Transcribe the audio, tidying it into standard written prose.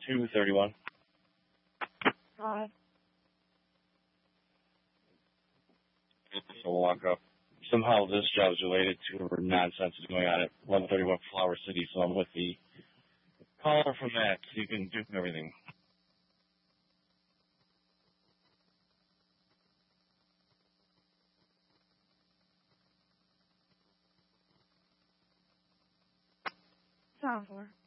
231. Hi. So we'll walk up. Somehow this job is related to whatever nonsense is going on at 1131 Flower City, so I'm with the caller from that, so you can do everything. Sound for.